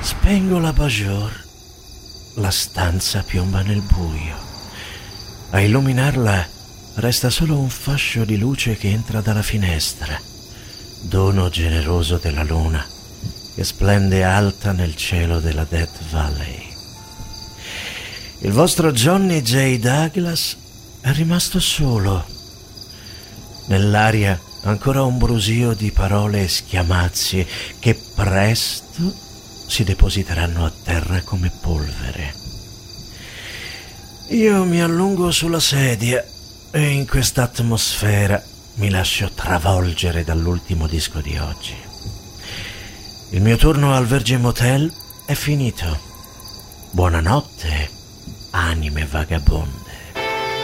Spengo la l'abajour. La stanza piomba nel buio. A illuminarla resta solo un fascio di luce che entra dalla finestra, dono generoso della luna che splende alta nel cielo della Death Valley. Il vostro Johnny J. Douglas è rimasto solo. Nell'aria ancora un brusio di parole e schiamazzi che presto si depositeranno a terra come polvere. Io mi allungo sulla sedia e in quest'atmosfera mi lascio travolgere dall'ultimo disco di oggi. Il mio turno al Virgin Motel è finito. Buonanotte, anime vagabonde.